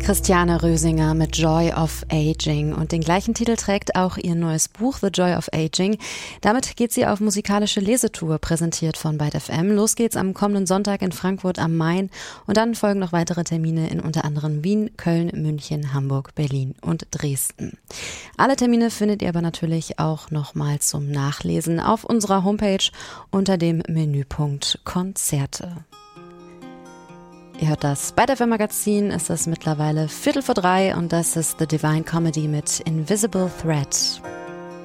Christiane Rösinger mit Joy of Aging und den gleichen Titel trägt auch ihr neues Buch The Joy of Aging. Damit geht sie auf musikalische Lesetour, präsentiert von Byte FM. Los geht's am kommenden Sonntag in Frankfurt am Main und dann folgen noch weitere Termine in unter anderem Wien, Köln, München, Hamburg, Berlin und Dresden. Alle Termine findet ihr aber natürlich auch nochmal zum Nachlesen auf unserer Homepage unter dem Menüpunkt Konzerte. Ihr hört das Byte FM Magazin, es ist mittlerweile 2:15 und das ist The Divine Comedy mit Invisible Thread.